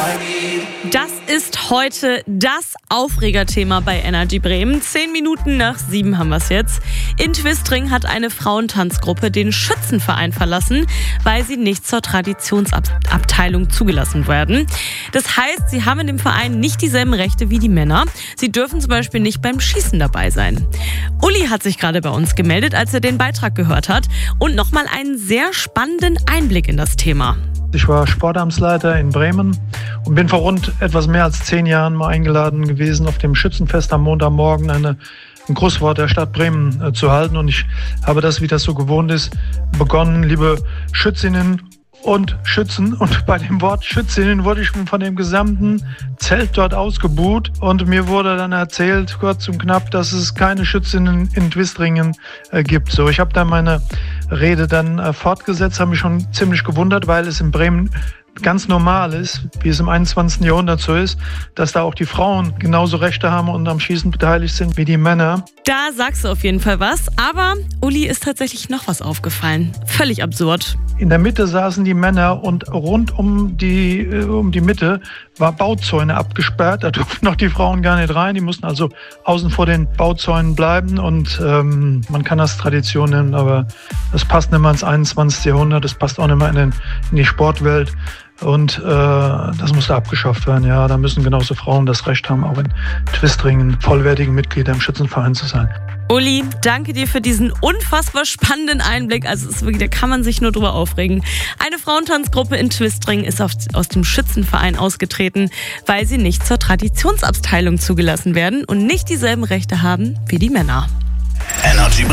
Das ist heute das Aufregerthema bei Energy Bremen. 10 Minuten nach 7 haben wir es jetzt. In Twistring hat eine Frauentanzgruppe den Schützenverein verlassen, weil sie nicht zur Traditionsabteilung zugelassen werden. Das heißt, sie haben in dem Verein nicht dieselben Rechte wie die Männer. Sie dürfen zum Beispiel nicht beim Schießen dabei sein. Uli hat sich gerade bei uns gemeldet, als er den Beitrag gehört hat und nochmal einen sehr spannenden Einblick in das Thema. Ich war Sportamtsleiter in Bremen und bin vor rund etwas mehr als 10 Jahren mal eingeladen gewesen, auf dem Schützenfest am Montagmorgen ein Grußwort der Stadt Bremen zu halten. Und ich habe das, wie das so gewohnt ist, begonnen, liebe Schützinnen und Schützen. Und bei dem Wort Schützinnen wurde ich von dem gesamten Zelt dort ausgebuht. Und mir wurde dann erzählt, kurz und knapp, dass es keine Schützinnen in Twistringen gibt. So, ich habe dann meine Rede dann fortgesetzt, habe mich schon ziemlich gewundert, weil es in Bremen ganz normal ist, wie es im 21. Jahrhundert so ist, dass da auch die Frauen genauso Rechte haben und am Schießen beteiligt sind wie die Männer. Da sagst du auf jeden Fall was, aber Uli ist tatsächlich noch was aufgefallen. Völlig absurd. In der Mitte saßen die Männer und rund um die Mitte war Bauzäune abgesperrt. Da durften noch die Frauen gar nicht rein. Die mussten also außen vor den Bauzäunen bleiben. Und man kann das Tradition nennen, aber das passt nicht mehr ins 21. Jahrhundert. Das passt auch nicht mehr in die Sportwelt. Und das musste abgeschafft werden. Ja, da müssen genauso Frauen das Recht haben, auch in Twistringen vollwertige Mitglieder im Schützenverein zu sein. Uli, danke dir für diesen unfassbar spannenden Einblick. Also es ist wirklich, da kann man sich nur drüber aufregen. Eine Frauentanzgruppe in Twistring ist aus dem Schützenverein ausgetreten, weil sie nicht zur Traditionsabteilung zugelassen werden und nicht dieselben Rechte haben wie die Männer.